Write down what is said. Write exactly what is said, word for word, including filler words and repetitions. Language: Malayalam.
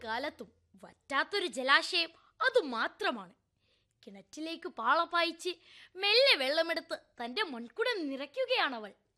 കാലത്തും വറ്റാത്തൊരു ജലാശയം അതുമാത്രമാണ്. കിണറ്റിലേക്ക് പാള പായിച്ച് മെല്ലെ വെള്ളമെടുത്ത് തൻ്റെ മൺകുടം നിറയ്ക്കുകയാണവൾ.